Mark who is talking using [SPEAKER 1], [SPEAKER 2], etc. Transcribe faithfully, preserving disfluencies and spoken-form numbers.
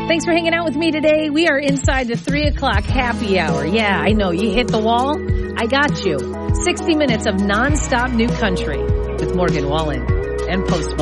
[SPEAKER 1] Thanks for hanging out with me today. We are inside the three o'clock happy hour. Yeah, I know. You hit the wall. I got you. sixty minutes of nonstop new country with Morgan Wallen and Post Malone.